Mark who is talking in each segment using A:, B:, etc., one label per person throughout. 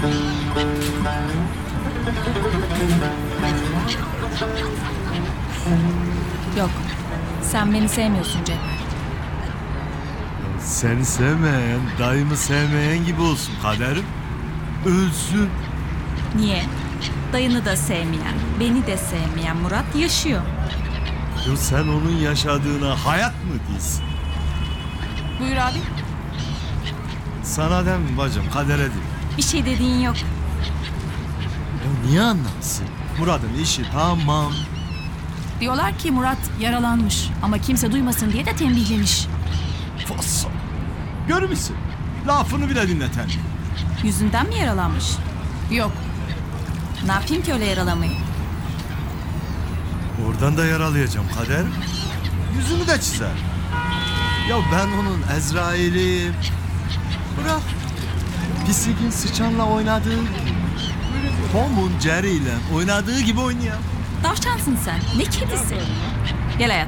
A: Yok. Sen beni sevmiyorsun Cevher.
B: Seni sevmeyen, dayımı sevmeyen gibi olsun kaderim. Ölsün.
A: Niye? Dayını da sevmeyen, beni de sevmeyen Murat yaşıyor.
B: Ya sen onun yaşadığına hayat mı diyorsun?
A: Buyur abi.
B: Sana dem bacım, kadere değil.
A: Bir şey dediğin yok.
B: Ya niye anlatsın? Murat'ın işi tamam.
C: Diyorlar ki Murat yaralanmış ama kimse duymasın diye de tembihlemiş.
B: Fassa. Görür müsün? Lafını bile dinleten.
A: Yüzünden mi yaralanmış?
C: Yok.
A: Ne yapayım ki öyle yaralamayı?
B: Oradan da yaralayacağım kader. Yüzünü de çizer. Ya ben onun Ezrail'im. Bırak. Pisliğin sıçanla oynadığı gibi. Tom'un Jerry ile oynadığı gibi oynuyor.
A: Tavşansın sen. Ne kedisi? Gel hayat.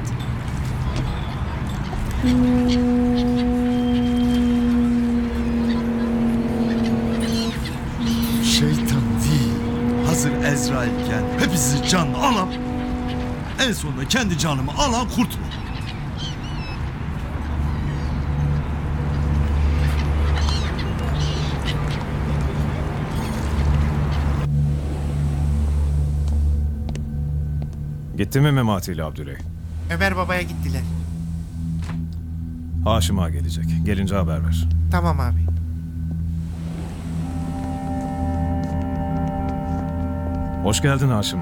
B: Şeytan değil. Hazır Ezrail'ken hepsi canlı alam. En sonunda kendi canımı alan kurtulur.
D: Gitti mi Memati ile Abdüley?
E: Ömer babaya gittiler.
D: Haşim Ağa gelecek. Gelince haber ver.
E: Tamam abi.
D: Hoş geldin Haşim